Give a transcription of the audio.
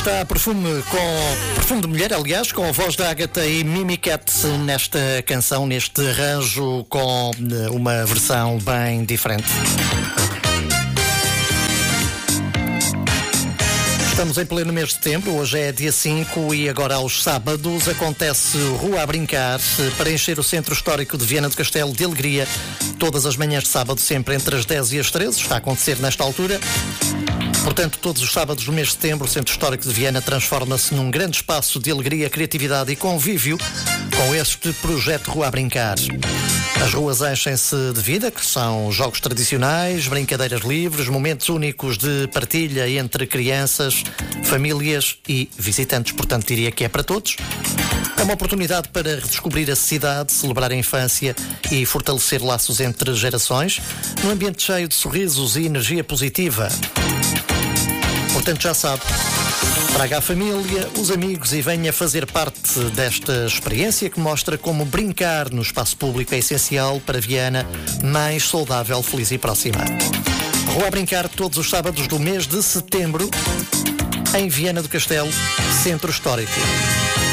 está perfume de mulher, aliás, com a voz da Ágata e Mimicat nesta canção, neste arranjo com uma versão bem diferente. Estamos em pleno mês de setembro, hoje é dia 5 e agora aos sábados acontece Rua a Brincar para encher o Centro Histórico de Viana do Castelo de alegria todas as manhãs de sábado, sempre entre as 10 e as 13, está a acontecer nesta altura. Portanto, todos os sábados do mês de setembro, o Centro Histórico de Viana transforma-se num grande espaço de alegria, criatividade e convívio com este projeto Rua a Brincar. As ruas enchem-se de vida, que são jogos tradicionais, brincadeiras livres, momentos únicos de partilha entre crianças, famílias e visitantes. Portanto, diria que é para todos. É uma oportunidade para redescobrir a cidade, celebrar a infância e fortalecer laços entre gerações, num ambiente cheio de sorrisos e energia positiva. Portanto, já sabe, traga a família, os amigos e venha fazer parte desta experiência que mostra como brincar no espaço público é essencial para Viana mais saudável, feliz e próxima. Rua a Brincar todos os sábados do mês de setembro em Viana do Castelo, Centro Histórico.